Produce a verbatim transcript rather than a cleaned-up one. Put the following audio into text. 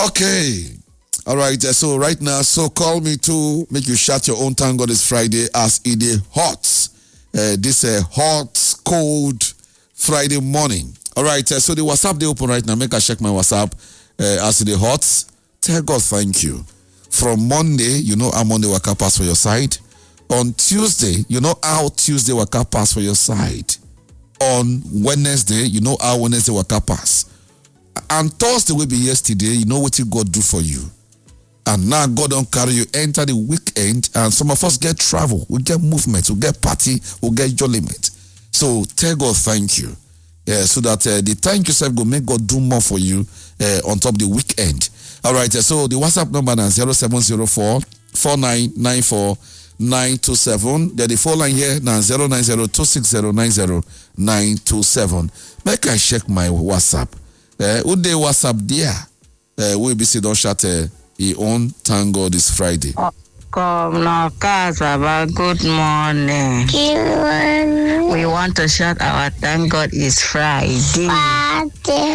Okay. All right. Uh, so right now, so call me to make you shout your own thank God it's Friday as it is hot. Uh, this uh, hot, cold Friday morning. All right. Uh, so the WhatsApp they open right now. Make I check my WhatsApp uh, as it is hot. Tell God thank you. From Monday, you know how Monday waka pass for your side. On Tuesday, you know how Tuesday waka pass for your side. On Wednesday, you know how Wednesday waka pass. And Thursday will be yesterday, you know what God do for you. And now God don't carry you enter the weekend, and some of us get travel, we get movement, we get party, we get enjoyment. So tell God thank you. Yeah, so that uh, the thank yourself go make God do more for you uh, on top of the weekend. All right, uh, so the WhatsApp number is zero seven zero four, four nine nine four, nine two seven. Then the phone line here now zero nine zero two six zero nine zero nine two seven. Make I check my WhatsApp. Uh, who dey WhatsApp there? Uh, we be see don't shout uh, he own thank God is Friday. Oh, come now, cause Baba, good morning. Good morning. We want to shout our thank God is Friday. Friday.